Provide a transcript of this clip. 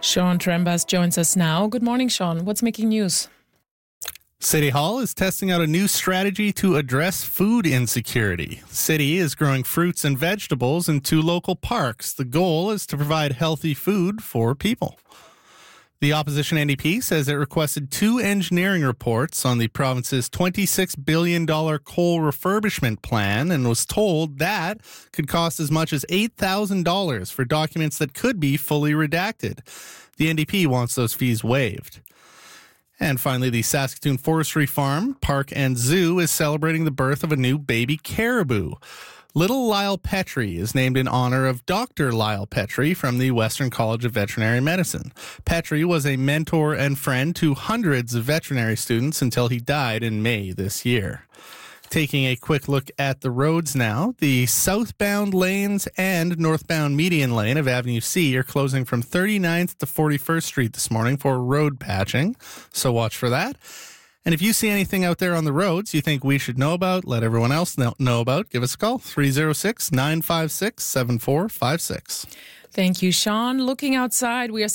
Sean Trembas joins us now. Good morning, Sean. What's making news? City Hall is testing out a new strategy to address food insecurity. The city is growing fruits and vegetables in 2 local parks. The goal is to provide healthy food for people. The opposition NDP says it requested 2 engineering reports on the province's $26 billion coal refurbishment plan and was told that could cost as much as $8,000 for documents that could be fully redacted. The NDP wants those fees waived. And finally, the Saskatoon Forestry Farm, Park and Zoo is celebrating the birth of a new baby caribou. Little Lyle Petrie is named in honor of Dr. Lyle Petrie from the Western College of Veterinary Medicine. Petrie was a mentor and friend to hundreds of veterinary students until he died in May this year. Taking a quick look at the roads now, the southbound lanes and northbound median lane of Avenue C are closing from 39th to 41st Street this morning for road patching, so watch for that. And if you see anything out there on the roads you think we should know about, let everyone else know about, give us a call, 306-956-7456. Thank you, Sean. Looking outside, we are